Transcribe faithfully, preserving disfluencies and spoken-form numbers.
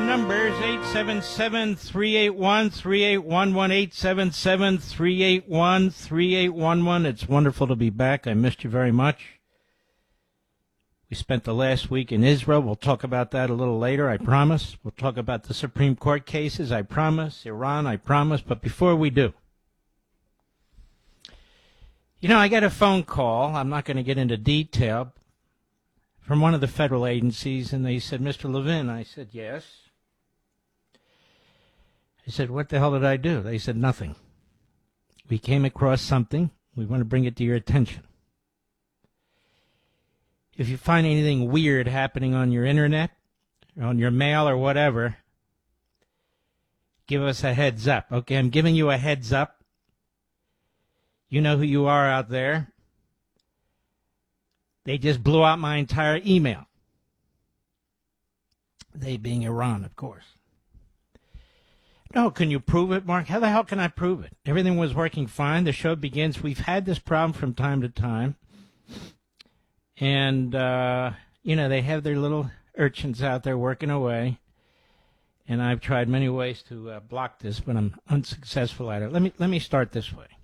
numbers, eight seven seven, three eight one, three eight one one, eight seven seven, three eight one, three eight one one. It's wonderful to be back. I missed you very much. We spent the last week in Israel. We'll talk about that a little later, I promise. We'll talk about the Supreme Court cases, I promise. Iran, I promise. But before we do, you know, I got a phone call. I'm not going to get into detail, from one of the federal agencies, and they said, Mister Levin. I said, yes. I said, what the hell did I do? They said, nothing. We came across something. We want to bring it to your attention. If you find anything weird happening on your internet, on your mail or whatever, give us a heads up. Okay, I'm giving you a heads up. You know who you are out there. They just blew out my entire email. They being Iran, of course. No, can you prove it, Mark? How the hell can I prove it? Everything was working fine. The show begins. We've had this problem from time to time. And, uh, you know, they have their little urchins out there working away. And I've tried many ways to uh, block this, but I'm unsuccessful at it. Let me let me start this way.